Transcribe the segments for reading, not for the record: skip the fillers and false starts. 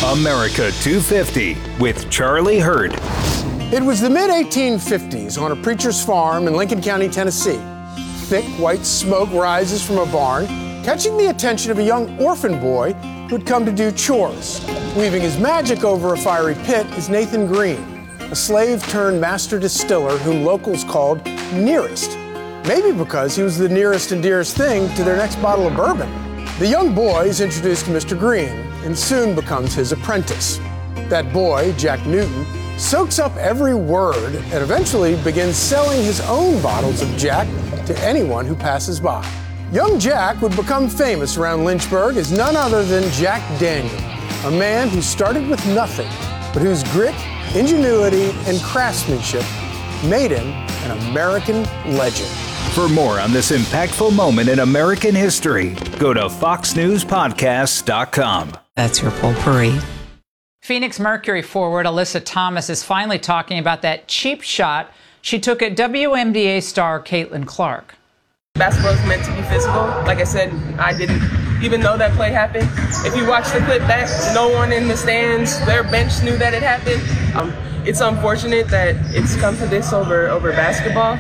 America 250 with Charlie Hurd. It was the mid-1850s on a preacher's farm in Lincoln County, Tennessee. Thick white smoke rises from a barn, catching the attention of a young orphan boy who'd come to do chores. Weaving his magic over a fiery pit is Nathan Green, a slave-turned-master distiller whom locals called Nearest. Maybe because he was the nearest and dearest thing to their next bottle of bourbon. The young boy is introduced to Mr. Green and soon becomes his apprentice. That boy, Jack Newton, soaks up every word and eventually begins selling his own bottles of Jack to anyone who passes by. Young Jack would become famous around Lynchburg as none other than Jack Daniel, a man who started with nothing, but whose grit, ingenuity, and craftsmanship made him an American legend. For more on this impactful moment in American history, go to foxnewspodcast.com. That's your potpourri. Phoenix Mercury forward Alyssa Thomas is finally talking about that cheap shot she took at WNBA star Caitlin Clark. Basketball is meant to be physical. Like I said, I didn't even know that play happened. If you watch the clip back, no one in the stands, their bench knew that it happened. It's unfortunate that it's come to this over basketball.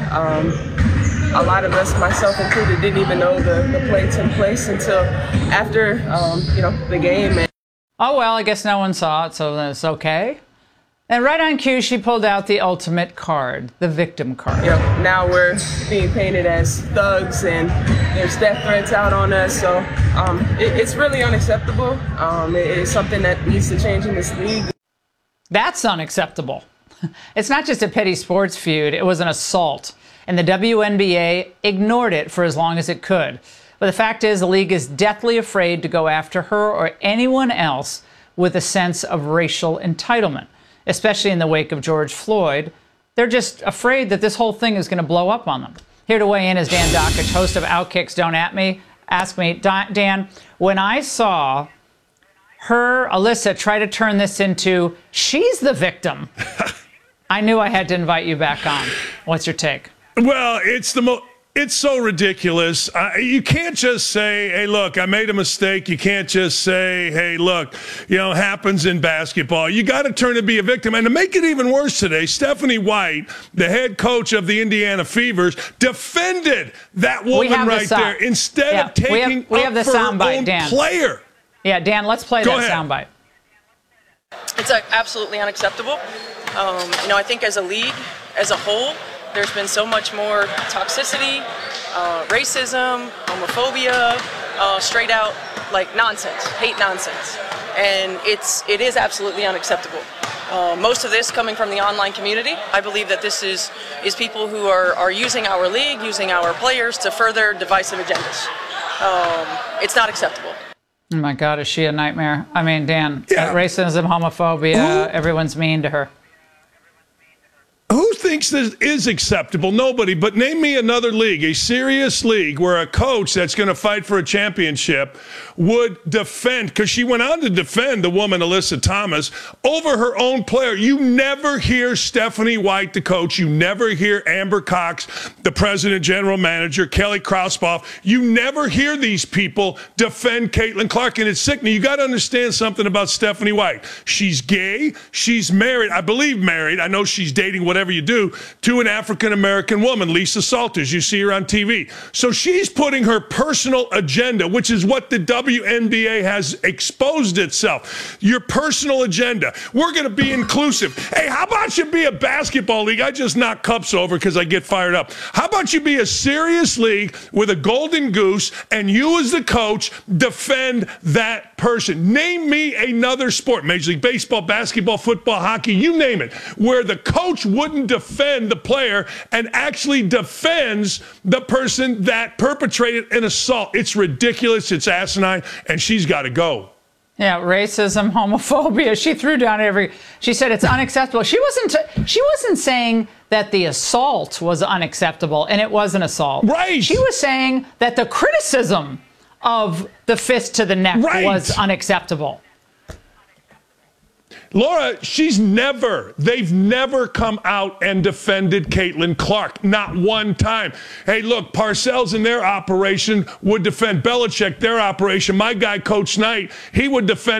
A lot of us, myself included, didn't even know the play took place until after, the game. Oh, well, I guess no one saw it, so that's okay. And right on cue, she pulled out the ultimate card, the victim card. Now we're being painted as thugs and there's death threats out on us. So it's really unacceptable. It's something that needs to change in this league. That's unacceptable. It's not just a petty sports feud. It was an assault. And the WNBA ignored it for as long as it could. But the fact is, the league is deathly afraid to go after her or anyone else with a sense of racial entitlement, especially in the wake of George Floyd. They're just afraid that this whole thing is going to blow up on them. Here to weigh in is Dan Dakich, host of Outkick's Don't Ask Me. Dan, when I saw her, Alyssa, try to turn this into she's the victim, I knew I had to invite you back on. What's your take? Well, it's so ridiculous. You can't just say, hey, look, I made a mistake. You can't just say, hey, look, happens in basketball. You got to turn to be a victim. And to make it even worse today, Stephanie White, the head coach of the Indiana Fevers, defended that woman right there instead of taking we have the up for sound her bite, own Dan. player. Yeah, Dan, let's play that sound bite. It's absolutely unacceptable. I think as a league, as a whole, there's been so much more toxicity, racism, homophobia, straight out nonsense, hate nonsense. And it is absolutely unacceptable. Most of this coming from the online community. I believe that this is people who are using our league, using our players to further divisive agendas. It's not acceptable. Oh my God, is she a nightmare? I mean, Dan, racism, homophobia, everyone's mean to her. Who thinks this is acceptable? Nobody. But name me another league, a serious league, where a coach that's going to fight for a championship would defend, because she went on to defend the woman, Alyssa Thomas, over her own player. You never hear Stephanie White, the coach. You never hear Amber Cox, the president, general manager, Kelly Krausboff. You never hear these people defend Caitlin Clark. And it's sickening. You got to understand something about Stephanie White. She's gay. She's married. I believe married. I know she's dating whatever you do, to an African-American woman, Lisa Salters. You see her on TV. So she's putting her personal agenda, which is what the WNBA has exposed itself. Your personal agenda. We're going to be inclusive. Hey, how about you be a basketball league? I just knock cups over because I get fired up. How about you be a serious league with a golden goose and you as the coach defend that person? Name me another sport, Major League Baseball, basketball, football, hockey, you name it, where the coach wouldn't defend the player and actually defends the person that perpetrated an assault. It's ridiculous. It's asinine, and she's got to go. Yeah, racism, homophobia. She threw down she said it's unacceptable. She wasn't saying that the assault was unacceptable, and it was an assault. Right. She was saying that the criticism of the fist to the neck was unacceptable. Laura, they've never come out and defended Caitlin Clark. Not one time. Hey, look, Parcells in their operation would defend Belichick, their operation. My guy, Coach Knight, he would defend